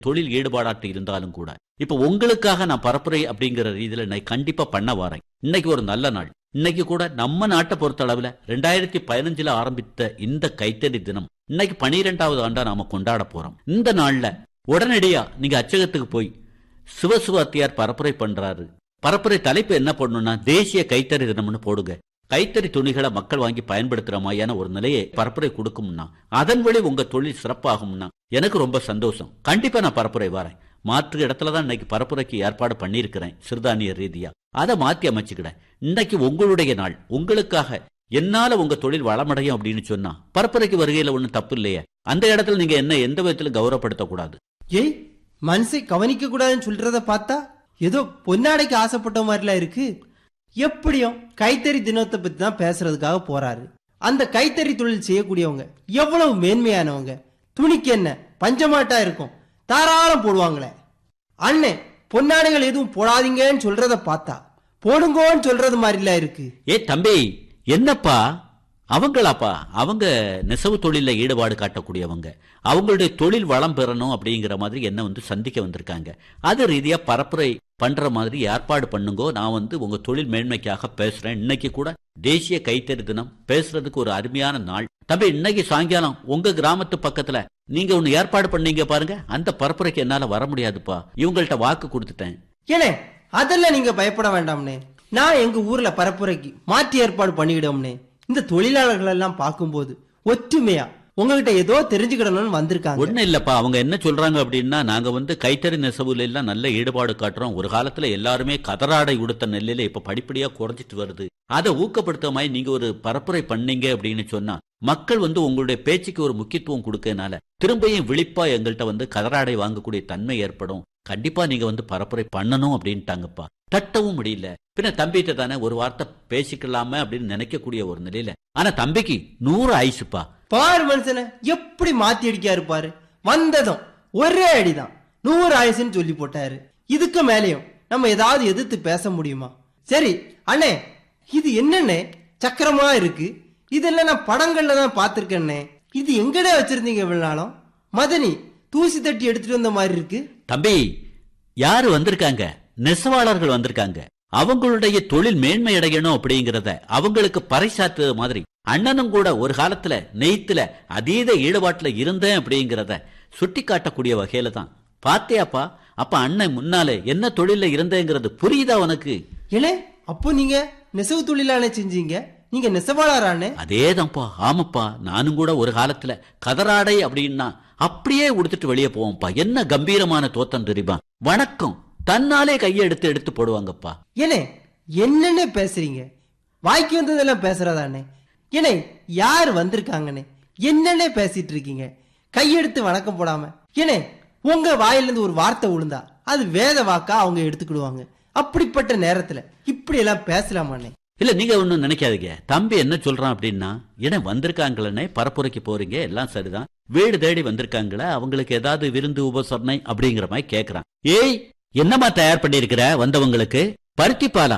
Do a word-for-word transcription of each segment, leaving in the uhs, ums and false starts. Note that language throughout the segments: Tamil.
தொழில் ஈடுபாடாட்டு இருந்தாலும் கூட இப்ப உங்களுக்காக நான் பரப்புரை அப்படிங்கிற ரீதியில நான் கண்டிப்பா பண்ண வரேன். இன்னைக்கு ஒரு நல்ல நாள். இன்னைக்கு கூட நம்ம நாட்டை பொறுத்த அளவுல ரெண்டாயிரத்தி பதினஞ்சுல ஆரம்பித்த இந்த கைத்தறி தினம் இன்னைக்கு பனிரெண்டாவது ஆண்டா நாம கொண்டாட போறோம். இந்த நாள்ல உடனடியா நீங்க அச்சகத்துக்கு போய் சிவசிவாத்தியார் பரப்புரை பண்றாரு. பரப்புரை தலைப்பு என்ன பண்ணணும்னா தேசிய கைத்தறி தினம்னு போடுங்க. கைத்தறி துணிகளை மக்கள் வாங்கி பயன்படுத்துற மாதிரியான ஒரு நிலையை பரப்புரை கொடுக்கும்னா அதன் வழி உங்க தொழில் சிறப்பாகும்னா எனக்கு ரொம்ப சந்தோஷம். கண்டிப்பா நான் பரப்புரை வரேன். மாற்று இடத்துலதான் இன்னைக்கு பரப்புரைக்கு ஏற்பாடு பண்ணியிருக்கிறேன் சிறுதானிய ரீதியா. அதை மாத்தி அமைச்சுக்கிட்டேன். இன்னைக்கு உங்களுடைய நாள். உங்களுக்காக என்னால உங்க தொழில் வளமடையும் அப்படின்னு சொன்னா பரப்புரைக்கு வருகையில ஒண்ணும் தப்பு இல்லையே. அந்த இடத்துல நீங்க என்ன எந்த விதத்திலும் கௌரவப்படுத்தக்கூடாது. ஏய், மனசை கவனிக்க கூடாதுன்னு சொல்றத பார்த்தா ஏதோ பொன்னாடைக்கு ஆசைப்பட்ட மாதிரிலாம் இருக்கு. எப்படியும் கைத்தறி தினத்தை பத்தி தான் பேசுறதுக்காக போறாரு. அந்த கைத்தறி தொழில் செய்யக்கூடியவங்க எவ்வளவு மேன்மையானவங்க. துணிக்கு என்ன பஞ்சமாட்டா இருக்கும், தாராளம் போடுவாங்களே. அண்ணே பொன்னாடைகள் எதுவும் போடாதீங்கன்னு சொல்றத பார்த்தா போடுங்கன்னு சொல்றது மாதிரிலாம் இருக்கு. ஏ தம்பி, என்னப்பா அவங்களாப்பா அவங்க நெசவு தொழில ஈடுபாடு காட்டக்கூடியவங்க. அவங்களுடைய தொழில் வளம் பெறணும் அப்படிங்கிற மாதிரி என்ன வந்து சந்திக்க வந்திருக்காங்க. அது ரீதியா பரப்புரை பண்ற மாதிரி ஏற்பாடு பண்ணுங்கோ. நான் வந்து உங்க தொழில் மேன்மைக்காக பேசுறேன். இன்னைக்கு கூட தேசிய கைத்தறி தினம், பேசுறதுக்கு ஒரு அருமையான நாள். தம்பி, இன்னைக்கு சாயங்காலம் உங்க கிராமத்து பக்கத்துல நீங்க ஒன்னு ஏற்பாடு பண்ணீங்க பாருங்க. அந்த பரப்புரைக்கு என்னால வர முடியாதுப்பா. இவங்கள்ட்ட வாக்கு கொடுத்துட்டேன். ஏனே அதெல்லாம் நீங்க பயப்பட வேண்டாம்னே. நான் எங்க ஊர்ல பரப்புரைக்கு மாற்றி ஏற்பாடு பண்ணிக்கிட்டோம்னே. இந்த தொழிலாளர்கள் எல்லாம் பார்க்கும்போது ஒற்றுமையா உங்ககிட்ட ஏதோ தெரிஞ்சுக்கிடணும்னு வந்திருக்காங்க. ஒண்ணு இல்லப்பா, அவங்க என்ன சொல்றாங்க அப்படின்னா நாங்க வந்து கைத்தறி நெசவுல எல்லாம் நல்ல ஈடுபாடு காட்டுறோம். ஒரு காலத்துல எல்லாருமே கதராடை உடுத்த நெல்லில இப்ப படிப்படியா குறைஞ்சிட்டு வருது. அதை ஊக்கப்படுத்த மாதிரி நீங்க ஒரு பரப்புரை பண்ணீங்க அப்படின்னு சொன்னா மக்கள் வந்து உங்களுடைய பேச்சுக்கு ஒரு முக்கியத்துவம் கொடுக்கறதுனால திரும்பியும் விழிப்பா எங்கள்கிட்ட வந்து கதராடை வாங்கக்கூடிய தன்மை ஏற்படும். கண்டிப்பா நீங்க வந்து பரப்புரை பண்ணணும் அப்படின்ட்டாங்கப்பா. தட்டவும் முடியல. பின்ன தம்பிகிட்ட தானே ஒரு வார்த்தை பேசிக்கலாமே அப்படின்னு நினைக்கக்கூடிய ஒரு நிலையில. ஆனா தம்பிக்கு நூறு ஆயுசுப்பா. பாரு மனுஷனை எப்படி மாத்தி அடிக்காரு பாரு. வந்ததும் ஒரே அடிதான் நூறு ஆயுசுன்னு சொல்லி போட்டாரு. இதுக்கு மேலேயும் நம்ம ஏதாவது எதிர்த்து பேச முடியுமா? சரி அண்ணே, இது என்னண்ணே சக்கரமா இருக்கு. இதெல்லாம் நான் படங்கள்ல தான் பாத்திருக்கேன்னே. இது எங்கடா வச்சிருந்தீங்க இவ்வளவு நாளும்? மதனி தூசி தட்டி எடுத்துட்டு வந்த மாதிரி இருக்கு. தம்பி, யாரு வந்திருக்காங்க? நெசவாளர்கள் வந்திருக்காங்க. அவங்களுடைய தொழில் மேன்மை அடையணும் அப்படிங்கறத அவங்களுக்கு பறைசாற்றுறது மாதிரி அண்ணனும் கூட ஒரு காலத்துல நெய்த்துல அதீத ஈடுபாட்டுல இருந்தேன் அப்படிங்கறத சுட்டி காட்டக்கூடிய வகையில தான். பாத்தியாப்பா, அப்ப அண்ணன் முன்னாலே என்ன தொழில இருந்தேங்கிறது புரியுதா உனக்கு? ஏனே அப்போ நீங்க நெசவு தொழிலானே செஞ்சீங்க, நீங்க நெசவாளரானே? அதேதான்ப்பா. ஆமாப்பா, நானும் கூட ஒரு காலத்துல கதராடை அப்படின்னா அப்படியே உடுத்துட்டு வெளியே போவோம்ப்பா. என்ன கம்பீரமான தோத்தம் தெரியுமா? வணக்கம் தன்னாலே கையை எடுத்து எடுத்து போடுவாங்கப்பா. ஏனே என்னன்னு பேசுறீங்க? வாய்க்கு வந்ததெல்லாம் பேசுறதானே? ஏனே யாரு வந்திருக்காங்கன்னு என்னன்னே பேசிட்டு இருக்கீங்க? கையெடுத்து வணக்கம் போடாம ஏனே உங்க வாயிலிருந்து ஒரு வார்த்தை விழுந்தா அது வேத வாக்கா அவங்க எடுத்துக்கிடுவாங்க. அப்படிப்பட்ட நேரத்துல இப்படி எல்லாம் பேசலாமாண்ணே? இல்ல, நீங்க ஒண்ணும் நினைக்காதீங்க. தம்பி என்ன சொல்றான் அப்படின்னா, ஏன்னா வந்திருக்காங்களே பரப்புரைக்கு போறீங்க, எல்லாம் சரிதான், வீடு தேடி வந்திருக்காங்களே, அவங்களுக்கு ஏதாவது விருந்து உபசரணை அப்படிங்கிற மாதிரி கேக்குறான். ஏய், என்னமா தயார் பண்ணி இருக்கிற வந்தவங்களுக்கு? பருத்தி பாலா?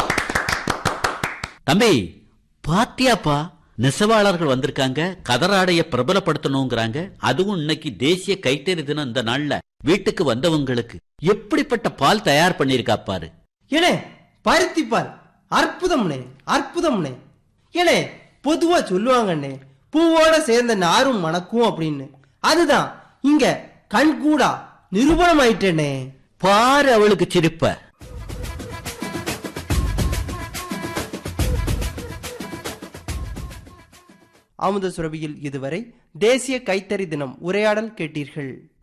தம்பி பாத்தியாப்பா, நெசவாளர்கள் வந்திருக்காங்க, கதராடைய பிரபலப்படுத்தணுங்கிறாங்க. அதுவும் இன்னைக்கு தேசிய கைத்தறி தினம். இந்த நாள்ல வீட்டுக்கு வந்தவங்களுக்கு எப்படிப்பட்ட பால் தயார் பண்ணிருக்கா பாரு. ஏனே பருத்தி பால் அற்புதம்னே, அற்புதம்னே. ஏனே பொதுவா சொல்லுவாங்கண்ணே, பூவோட சேர்ந்த நாரும் மணக்கும் அப்படின்னு. அதுதான் இங்க கண்கூடா நிரூபணம் ஆயிட்டேனே. பாரு அவளுக்கு சிரிப்ப. அமுத சுரபியில் இதுவரை தேசிய கைத்தறி தினம் உரையாடல் கேட்டீர்கள்.